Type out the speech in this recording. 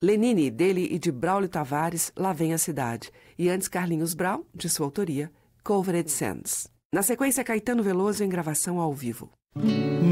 Lenine, dele e de Braulio Tavares, Lá Vem a Cidade. E antes Carlinhos Brau, de sua autoria, Covered Sands. Na sequência, Caetano Veloso em gravação ao vivo.